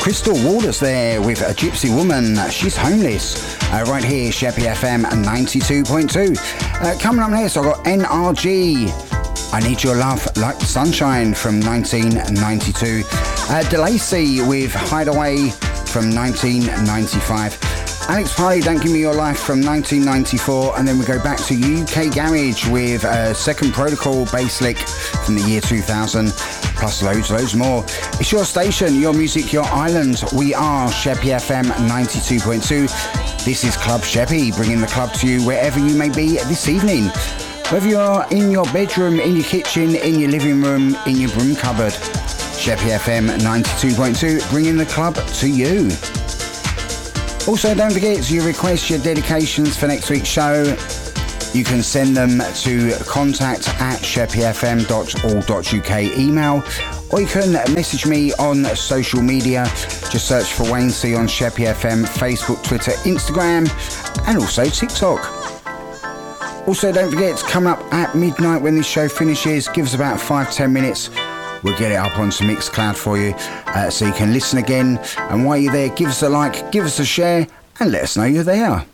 Crystal Waters there with A Gypsy Woman. She's homeless. Right here, Sheppy FM 92.2. Coming up next, I've got NRG. I Need Your Love Like the Sunshine from 1992. DeLacy with Hideaway from 1995. Alex Parley, Don't Give Me Your Life from 1994. And then we go back to UK Garage with Second Protocol bass lick from the year 2000. Plus loads more. It's your station, your music, your island. We are Sheppy FM 92.2. This is Club Sheppy, bringing the club to you wherever you may be this evening. Whether you're in your bedroom, in your kitchen, in your living room, in your broom cupboard. Sheppy FM 92.2, bringing the club to you. Also, don't forget to request your dedications for next week's show. You can send them to contact@sheppyfm.org.uk email, or you can message me on social media. Just search for Wayne C on Sheppy FM, Facebook, Twitter, Instagram, and also TikTok. Also, don't forget, it's coming up at midnight when this show finishes. Give us about 5-10 minutes. We'll get it up onto Mixcloud for you, so you can listen again. And while you're there, give us a like, give us a share, and let us know you're there.